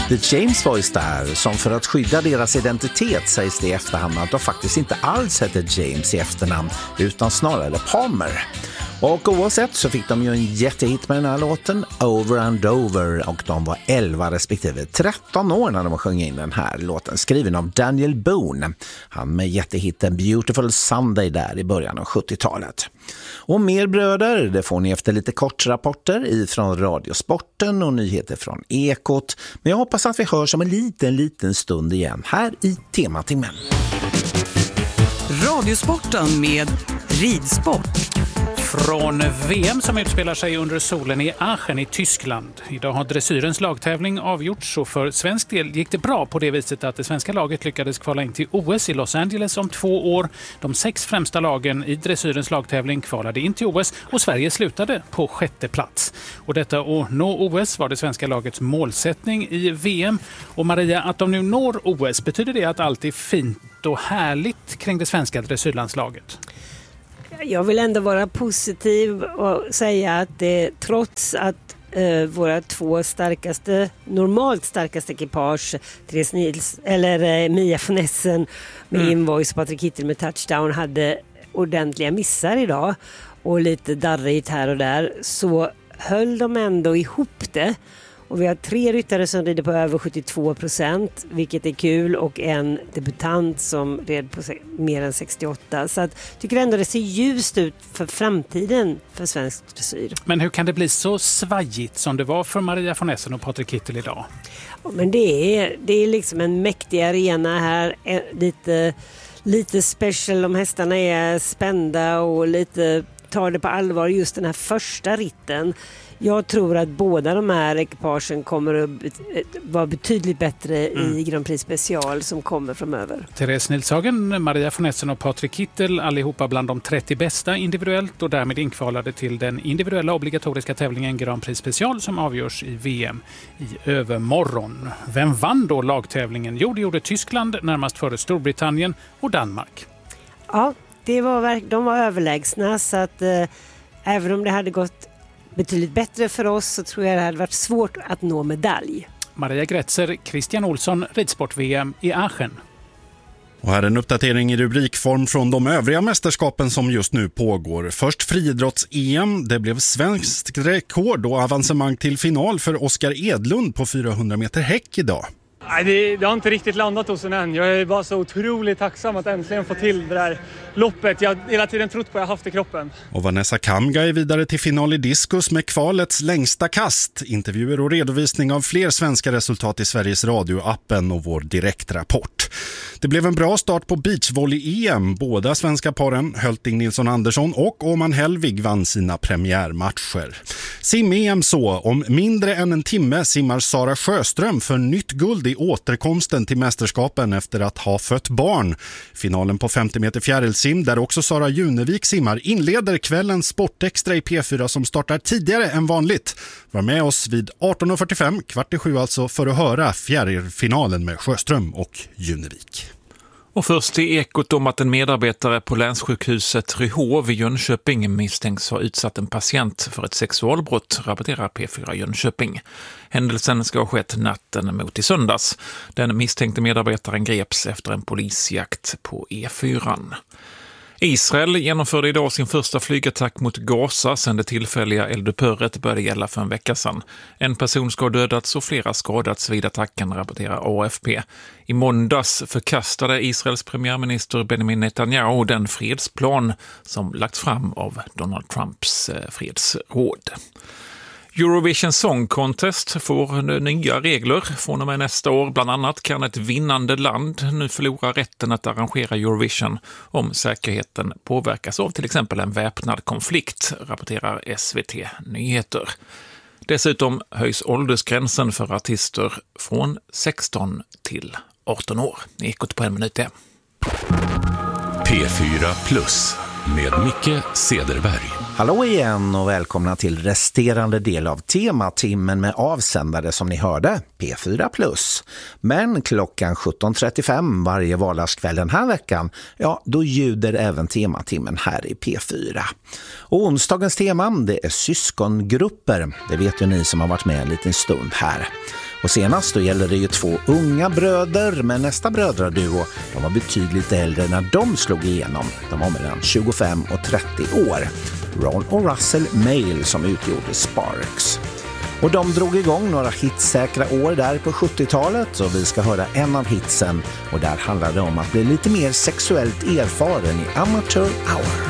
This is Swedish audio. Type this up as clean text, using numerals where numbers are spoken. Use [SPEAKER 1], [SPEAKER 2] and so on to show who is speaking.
[SPEAKER 1] The James Voice där, som för att skydda deras identitet sägs det i efterhand att de faktiskt inte alls hette James i efternamn utan snarare Palmer. Och oavsett så fick de ju en jättehit med den här låten, Over and Over, och de var 11 respektive 13 år när de sjöng in den här låten, skriven av Daniel Boone. Han med jättehitten Beautiful Sunday där i början av 70-talet. Och mer bröder, det får ni efter lite kortrapporter ifrån Radiosporten och nyheter från Ekot. Men jag hoppas att vi hörs om en liten stund igen här i Tematimmen.
[SPEAKER 2] Radiosporten med ridsport.
[SPEAKER 3] Från VM som utspelar sig under solen i Aachen i Tyskland. Idag har dressyrens lagtävling avgjorts, så för svensk del gick det bra på det viset att det svenska laget lyckades kvala in till OS i Los Angeles om 2 år. De 6 främsta lagen i dressyrens lagtävling kvalade in till OS och Sverige slutade på 6:e plats. Och detta att nå OS var det svenska lagets målsättning i VM. Och Maria, att de nu når OS, betyder det att allt är fint och härligt kring det svenska dressyrlandslaget?
[SPEAKER 4] Jag vill ändå vara positiv och säga att det, trots att våra 2 normalt starkaste ekipage, Therese Nils eller Mia von Essen med invoice och Patrik Kittel med touchdown, hade ordentliga missar idag och lite darrigt här och där, så höll de ändå ihop det. Och vi har 3 ryttare som rider på över 72%, vilket är kul, och en debutant som red på mer än 68%. Så att, tycker ändå det ser ljust ut för framtiden för svensk dressyr. Men hur kan det bli så svajigt som det var för Maria von Essen och Patrik Kittel idag? Ja, men det är liksom en mäktig arena här, lite special. De hästarna är spända och lite tar det på allvar just den här första ritten. Jag tror att båda de här ekipagen kommer att vara betydligt bättre i Grand Prix Special som kommer framöver.
[SPEAKER 3] Therese Nilshagen, Maria von Essen och Patrik Kittel, allihopa bland de 30 bästa individuellt och därmed inkvalade till den individuella obligatoriska tävlingen Grand Prix Special som avgörs i VM i övermorgon. Vem vann då lagtävlingen? Jo, det gjorde Tyskland, närmast före Storbritannien och Danmark.
[SPEAKER 4] Ja, de var överlägsna, så att även om det hade gått betydligt bättre för oss så tror jag det hade varit svårt att nå medalj.
[SPEAKER 3] Maria Gretzer, Christian Olsson, Ridsport-VM i Aachen.
[SPEAKER 5] Och här är en uppdatering i rubrikform från de övriga mästerskapen som just nu pågår. Först friidrotts-EM. Det blev svenskt rekord och avancemang till final för Oskar Edlund på 400 meter häck idag.
[SPEAKER 6] Nej, det har inte riktigt landat hos en än. Jag är bara så otroligt tacksam att äntligen få till det där loppet. Jag har hela tiden trott på att jag haft i kroppen.
[SPEAKER 5] Och Vanessa Kamga är vidare till final i diskus med kvalets längsta kast. Intervjuer och redovisning av fler svenska resultat i Sveriges Radio-appen och vår direktrapport. Det blev en bra start på beachvolley-EM. Båda svenska paren, Hölting Nilsson Andersson och Åman Helvig, vann sina premiärmatcher. Sim-EM så. Om mindre än en timme simmar Sara Sjöström för nytt guld i återkomsten till mästerskapen efter att ha fött barn. Finalen på 50 meter fjärilsim, där också Sara Junevik simmar, inleder kvällens Sportextra i P4 som startar tidigare än vanligt. Var med oss vid 18.45, 6:15 alltså, för att höra fjärilfinalen med Sjöström och Junevik.
[SPEAKER 7] Och först i Ekot om att en medarbetare på länssjukhuset Ryhov i Jönköping misstänks ha utsatt en patient för ett sexualbrott, rapporterar P4 Jönköping. Händelsen ska ha skett natten mot i söndags. Den misstänkte medarbetaren greps efter en polisjakt på E4. Israel genomförde idag sin första flygattack mot Gaza sedan det tillfälliga eldupphöret började gälla för en vecka sedan. En person ska ha dödats och flera skadats vid attacken, rapporterar AFP. I måndags förkastade Israels premiärminister Benjamin Netanyahu den fredsplan som lagts fram av Donald Trumps fredsråd. Eurovision Song Contest får nya regler från och med nästa år. Bland annat kan ett vinnande land nu förlora rätten att arrangera Eurovision om säkerheten påverkas av till exempel en väpnad konflikt, rapporterar SVT Nyheter. Dessutom höjs åldersgränsen för artister från 16 till 18 år. Ekot på 1 minut.
[SPEAKER 8] P4 Plus med Micke Cederberg.
[SPEAKER 1] Hallå igen och välkomna till resterande del av Tematimmen med avsändare som ni hörde, P4+. Men klockan 17.35 varje vardagskväll den här veckan, ja då ljuder även Tematimmen här i P4. Och onsdagens tema, det är syskongrupper. Det vet ju ni som har varit med en liten stund här. Och senast då gäller det ju 2 unga bröder, men nästa brödraduo, de var betydligt äldre när de slog igenom. De var mellan 25 och 30 år. Ron och Russell Mail som utgjorde Sparks. Och de drog igång några hitsäkra år där på 70-talet, och vi ska höra en av hitsen, och där handlar det om att bli lite mer sexuellt erfaren i Amateur Hour.